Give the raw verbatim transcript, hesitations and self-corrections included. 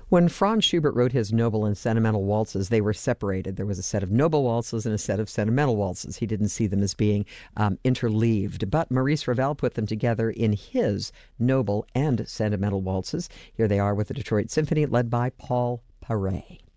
When Franz Schubert wrote his noble and sentimental waltzes, they were separated. There was a set of noble waltzes and a set of sentimental waltzes. He didn't see them as being um, interleaved. But Maurice Ravel put them together in his noble and sentimental waltzes. Here they are with the Detroit Symphony, led by Paul Paray.